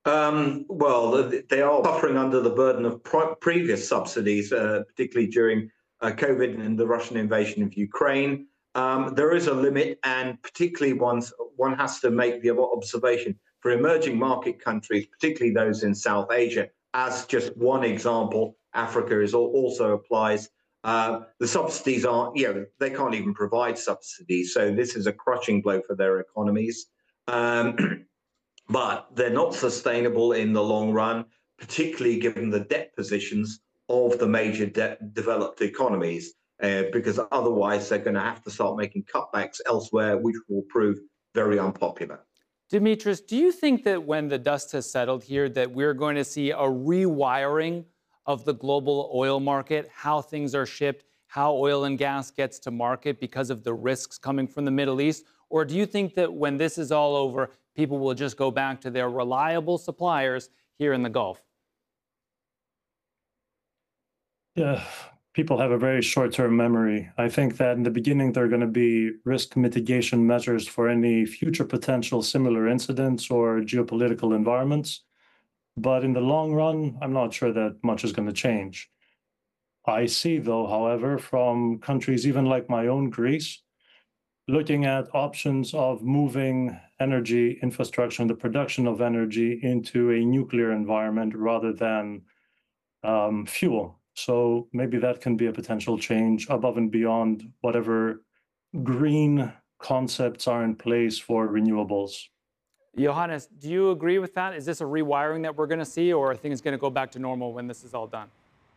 They are suffering under the burden of previous subsidies, particularly during COVID and the Russian invasion of Ukraine. There is a limit, and particularly one has to make the observation for emerging market countries, particularly those in South Asia, as just one example. Africa also applies. The subsidies aren't, they can't even provide subsidies. So this is a crushing blow for their economies. But they're not sustainable in the long run, particularly given the debt positions of the major developed economies, because otherwise they're going to have to start making cutbacks elsewhere, which will prove very unpopular. Dimitris, do you think that when the dust has settled here, that we're going to see a rewiring of the global oil market, how things are shipped, how oil and gas gets to market because of the risks coming from the Middle East? Or do you think that when this is all over, people will just go back to their reliable suppliers here in the Gulf? Yeah, people have a very short-term memory. I think that in the beginning, there are going to be risk mitigation measures for any future potential similar incidents or geopolitical environments. But in the long run, I'm not sure that much is going to change. I see, though, however, from countries even like my own Greece, looking at options of moving energy infrastructure and the production of energy into a nuclear environment rather than fuel. So maybe that can be a potential change above and beyond whatever green concepts are in place for renewables. Johannes, do you agree with that? Is this a rewiring that we're going to see, or are things going to go back to normal when this is all done?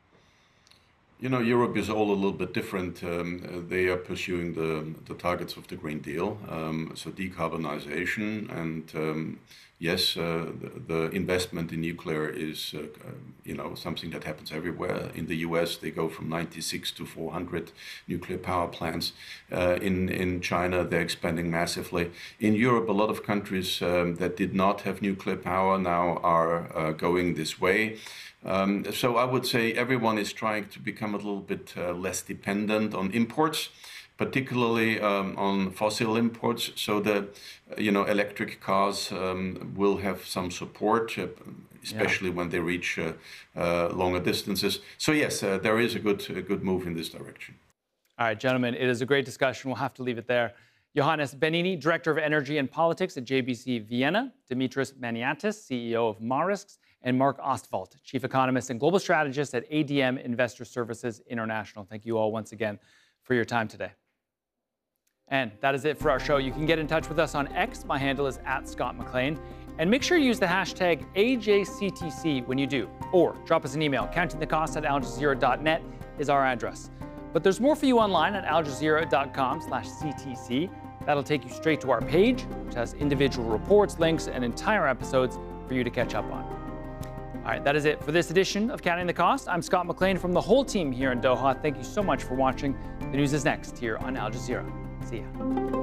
You know, Europe is all a little bit different. They are pursuing the targets of the Green Deal, so decarbonization, and yes, the investment in nuclear is, something that happens everywhere. In the US, they go from 96 to 400 nuclear power plants. In China, they're expanding massively. In Europe, a lot of countries that did not have nuclear power now are going this way. So I would say everyone is trying to become a little bit less dependent on imports, particularly on fossil imports. So the electric cars will have some support, especially when they reach longer distances. So yes, there is a good move in this direction. All right, gentlemen, it is a great discussion. We'll have to leave it there. Johannes Benini, Director of Energy and Politics at JBC Vienna, Dimitris Maniatis, CEO of Marisks, and Mark Ostwald, Chief Economist and Global Strategist at ADM Investor Services International. Thank you all once again for your time today. And that is it for our show. You can get in touch with us on X. My handle is @ScottMcLean. And make sure you use the hashtag AJCTC when you do. Or drop us an email. Countingthecost@aljazeera.net is our address. But there's more for you online at aljazeera.com/CTC. That'll take you straight to our page, which has individual reports, links, and entire episodes for you to catch up on. All right, that is it for this edition of Counting the Cost. I'm Scott McLean from the whole team here in Doha. Thank you so much for watching. The news is next here on Al Jazeera. See ya.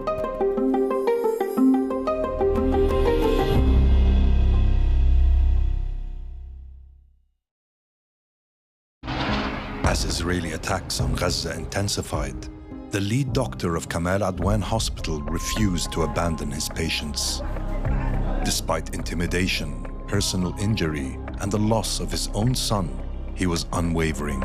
As Israeli attacks on Gaza intensified, the lead doctor of Kamal Adwan Hospital refused to abandon his patients. Despite intimidation, personal injury, and the loss of his own son, he was unwavering.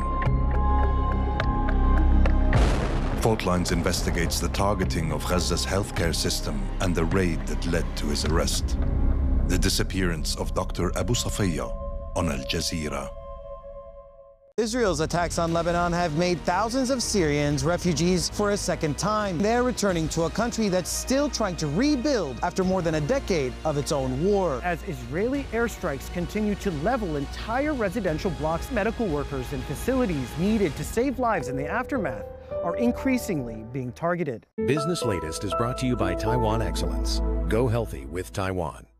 Fault Lines investigates the targeting of Gaza's healthcare system and the raid that led to his arrest. The disappearance of Dr. Abu Safiya on Al Jazeera. Israel's attacks on Lebanon have made thousands of Syrians refugees for a second time. They're returning to a country that's still trying to rebuild after more than a decade of its own war. As Israeli airstrikes continue to level entire residential blocks, medical workers and facilities needed to save lives in the aftermath are increasingly being targeted. Business Latest is brought to you by Taiwan Excellence. Go healthy with Taiwan.